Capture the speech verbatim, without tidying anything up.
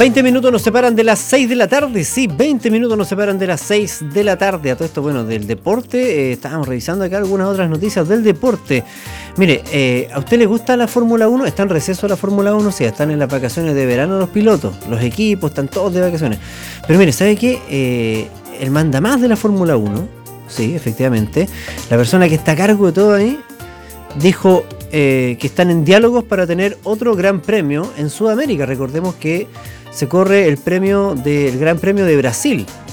veinte minutos nos separan de las seis de la tarde, sí, veinte minutos nos separan de las seis de la tarde. A todo esto, bueno, del deporte, eh, estábamos revisando acá algunas otras noticias del deporte. Mire, eh, ¿a usted le gusta la Fórmula uno? ¿Está en receso la Fórmula uno? Sí, están en las vacaciones de verano los pilotos, los equipos, están todos de vacaciones. Pero mire, ¿sabe qué? Eh, el mandamás de la Fórmula uno, sí, efectivamente, la persona que está a cargo de todo ahí, dijo eh, que están en diálogos para tener otro gran premio en Sudamérica. Recordemos que se corre el premio del Gran Premio de Brasil